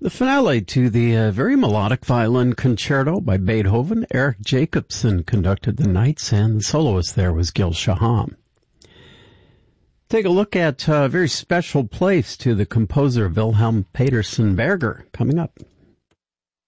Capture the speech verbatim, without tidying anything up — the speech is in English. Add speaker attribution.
Speaker 1: The finale to the uh, very melodic violin concerto by Beethoven, Eric Jacobson conducted the Knights, and the soloist there was Gil Shaham. Take a look at a very special place to the composer Wilhelm Petersen Berger coming up.